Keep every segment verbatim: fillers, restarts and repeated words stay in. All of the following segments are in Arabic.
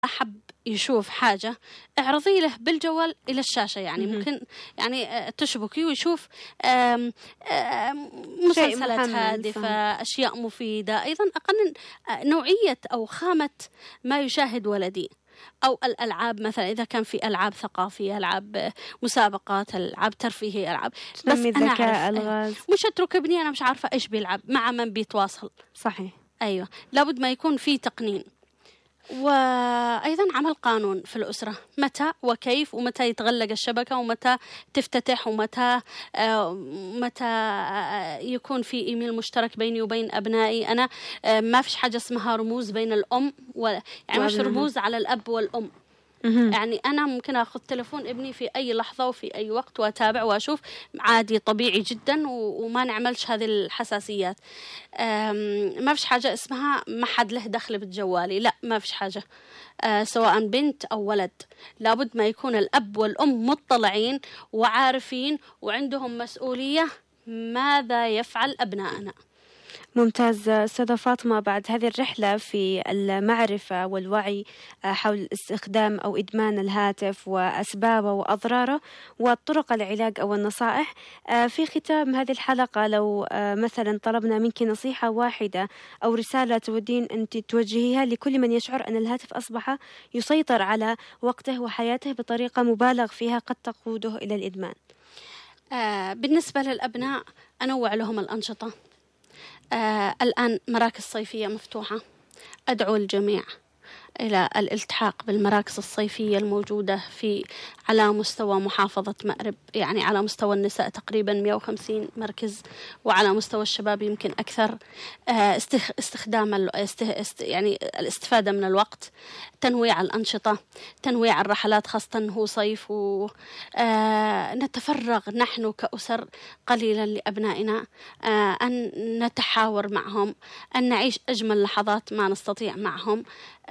أحب يشوف حاجة اعرضي له بالجوال إلى الشاشة، يعني ممكن يعني تشبكي ويشوف آم آم مسلسلات هادفة، أشياء مفيدة. أيضا أقل نوعية أو خامة ما يشاهد ولدي، أو الألعاب مثلا إذا كان في ألعاب ثقافية، ألعاب مسابقات، ألعاب ترفيهية، ألعاب بس أنا أعرف مش أتركبني أنا مش عارفة إيش بيلعب مع من بيتواصل. صحيح. أيوة، لابد ما يكون في تقنين. وأيضا عمل قانون في الأسرة، متى وكيف ومتى يتغلق الشبكة ومتى تفتتح ومتى آه متى آه يكون في إيميل مشترك بيني وبين أبنائي. أنا آه ما فيش حاجة اسمها رموز بين الأم و... يعني مش رموز على الأب والأم. يعني أنا ممكن أخذ تلفون ابني في أي لحظة وفي أي وقت وأتابع وأشوف عادي طبيعي جدا، وما نعملش هذه الحساسيات. ما فيش حاجة اسمها ما حد له دخل بالجوالي، لا ما فيش حاجة. أه سواء بنت أو ولد، لابد ما يكون الأب والأم مطلعين وعارفين وعندهم مسؤولية ماذا يفعل أبنائنا. ممتاز. أستاذة فاطمة، بعد هذه الرحلة في المعرفة والوعي حول استخدام أو إدمان الهاتف وأسبابه وأضراره وطرق العلاج أو النصائح، في ختام هذه الحلقة لو مثلا طلبنا منك نصيحة واحدة أو رسالة تودين أنت توجهيها لكل من يشعر أن الهاتف أصبح يسيطر على وقته وحياته بطريقة مبالغ فيها قد تقوده إلى الإدمان. آه بالنسبة للأبناء أنوع لهم الأنشطة. آه الآن مراكز صيفية مفتوحة، أدعو الجميع إلى الالتحاق بالمراكز الصيفية الموجودة في على مستوى محافظة مأرب، يعني على مستوى النساء تقريبا مئة وخمسين مركز، وعلى مستوى الشباب يمكن أكثر. استخدام يعني الاستفادة من الوقت، تنويع الأنشطة، تنويع الرحلات خاصة هو صيف، ونتفرغ نحن كأسر قليلا لأبنائنا، أن نتحاور معهم، أن نعيش أجمل لحظات ما نستطيع معهم،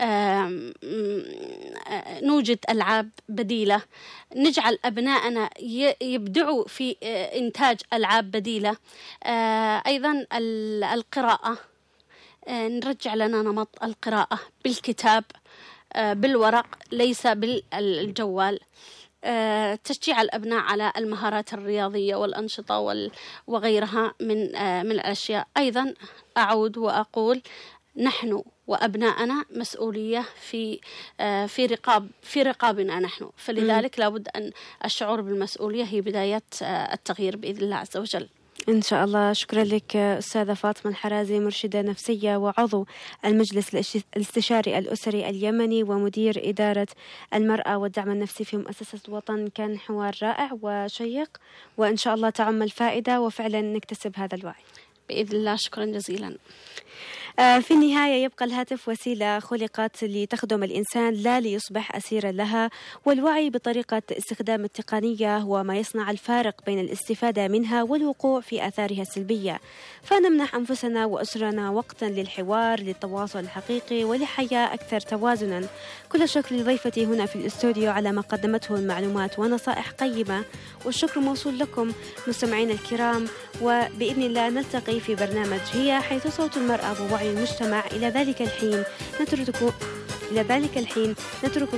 نوجد ألعاب بديلة، نجعل أبنائنا يبدعوا في إنتاج ألعاب بديلة. أيضا القراءة، نرجع لنا نمط القراءة بالكتاب بالورق ليس بالجوال. تشجيع الأبناء على المهارات الرياضية والأنشطة وغيرها من من الأشياء. أيضا أعود وأقول نحن وأبناءنا مسؤولية في في رقاب في رقابنا نحن، فلذلك لابد أن الشعور بالمسؤولية هي بداية التغيير بإذن الله عز وجل. إن شاء الله. شكرا لك أستاذة فاطمة الحرازي، مرشدة نفسية وعضو المجلس الاستشاري الأسري اليمني ومدير إدارة المرأة والدعم النفسي في مؤسسة الوطن. كان حوار رائع وشيق، وإن شاء الله تعم الفائدة وفعلا نكتسب هذا الوعي بإذن الله. شكرا جزيلا. في النهاية يبقى الهاتف وسيلة خلقت لتخدم الإنسان لا ليصبح أسيرا لها، والوعي بطريقة استخدام التقنية هو ما يصنع الفارق بين الاستفادة منها والوقوع في آثارها السلبية. فنمنح أنفسنا وأسرنا وقتا للحوار، للتواصل الحقيقي ولحياة أكثر توازنا. كل الشكر لضيفتي هنا في الاستوديو على ما قدمته من معلومات ونصائح قيمة، والشكر موصول لكم مستمعين الكرام، وبإذن الله نلتقي في برنامج هي حيث صوت المرأة ووعي المجتمع. إلى ذلك الحين نترككم إلى ذلك الحين نترككم